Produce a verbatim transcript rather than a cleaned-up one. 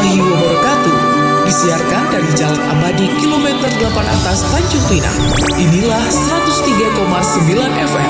warahmatullahi wabarakatuh. Disiarkan dari Jalan Abadi kilometer delapan atas Tanjung Pinang. Inilah seratus tiga koma sembilan F M